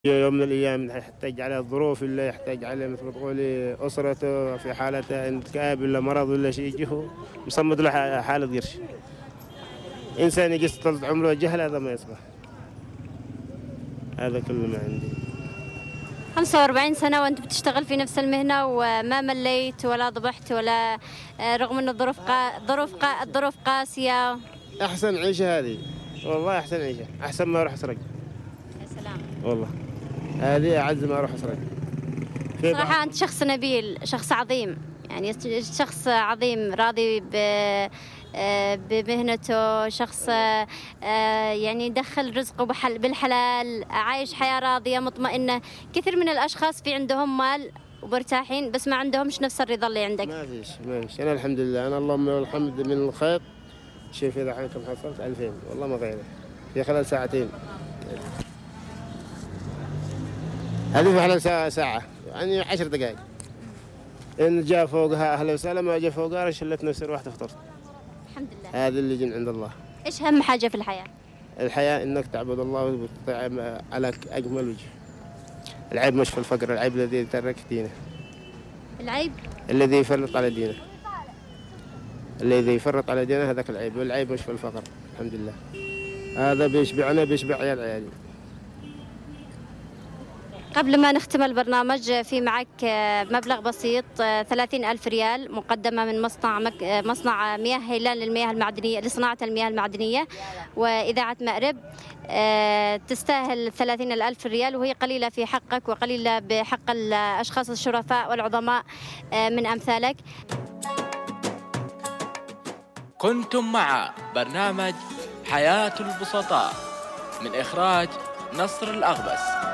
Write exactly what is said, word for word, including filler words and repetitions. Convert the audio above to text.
يوم من الأيام يحتاج عليه الظروف ولا يحتاج عليه مثل ما تقولي أسرته في حالة اكتئاب ولا مرض ولا شيء يجيه مصمد له حالة قرش. إنسان يجلس طول عمره جهل هذا ما يصلح. هذا كله ما عندي. خمسة وأربعين سنة وأنت بتشتغل في نفس المهنة وما مليت ولا ضبحت ولا رغم أن الظروف قا... ظروف قا... الظروف قاسية. أحسن عيشة هذه والله أحسن عيشة أحسن ما أروح أسرق. يا سلام. والله هذه أعز ما أروح أسرق. صراحة أنت شخص نبيل شخص عظيم يعني شخص عظيم راضي ب بمهنته شخص يعني يدخل رزقه بالحلال عايش حياة راضية مطمئنة. كثير من الأشخاص في عندهم مال ومرتاحين بس ما عندهمش نفس الرضا اللي عندك. ما فيش ما فيش أنا الحمد لله أنا اللهم الحمد من الخيط. شوف إذا حين كم حصلت ألفين والله ما غيره في خلال ساعتين. هذه في خلال ساعة ساعة يعني عشر دقائق. إن جاء فوقها أهلا وسهلا ما جاء فوقها رشلت نفسي روحت فطرت. الحمد لله. هذا اللي جن عند الله. إيش أهم حاجة في الحياة؟ الحياة إنك تعبد الله وتطيع على أجمل وجه. العيب مش في الفقر العيب الذي ترك دينه. العيب؟ الذي يفرط على دينه. الذي يفرط على دينه هذاك العيب والعيب مش في الفقر الحمد لله. هذا بيشبعنا بيشبع عيال عيالي. قبل ما نختم البرنامج في معك مبلغ بسيط ثلاثين ألف ريال مقدمة من مصنع مك... مصنع مياه هيلان للمياه المعدنية لصناعة المياه المعدنية وإذاعة مأرب. تستاهل ثلاثين ألف ريال وهي قليلة في حقك وقليلة بحق الأشخاص الشرفاء والعظماء من أمثالك. كنتم مع برنامج حياة البسطاء من إخراج نصر الأغبس.